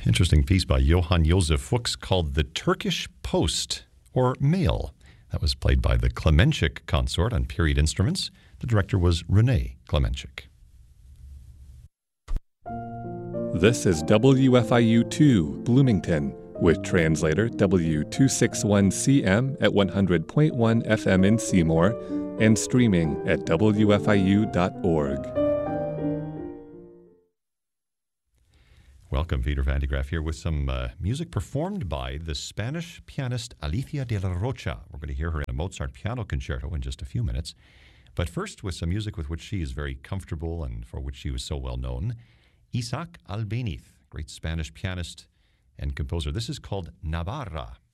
Interesting piece by Johann Josef Fuchs called The Turkish Post, or Mail. That was played by the Klemenchik Consort on period instruments. The director was René Klemenchik. This is WFIU-2 Bloomington with translator W261CM at 100.1 FM in Seymour and streaming at WFIU.org. Welcome, Peter Van de Graaff here with some music performed by the Spanish pianist Alicia de la Rocha. We're going to hear her in a Mozart piano concerto in just a few minutes. But first, with some music with which she is very comfortable and for which she was so well known, Isaac Albéniz, great Spanish pianist and composer. This is called Navarra.